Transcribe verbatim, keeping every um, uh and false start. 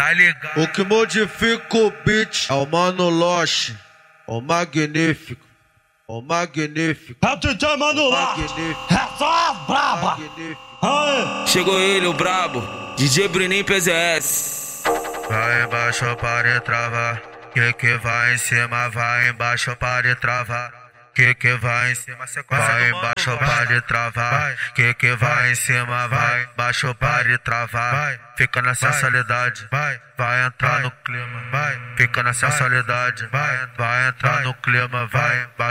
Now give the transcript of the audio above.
tá ligado? O que modifica o beat é o Mano Loche, o magnífico, o magnífico. É o D J Mano Loche, é só as braba. Aê. Chegou ele, o brabo, D J Bruninho P Z S. Vai embaixo para travar, que que vai em cima, vai embaixo para travar. Que que vai em cima, sequência vai embaixo para travar. Que que vai em cima, vai embaixo para travar. Fica na sensualidade, vai, vai entrar no clima, vai. Fica na sensualidade, vai, vai entrar no clima, vai.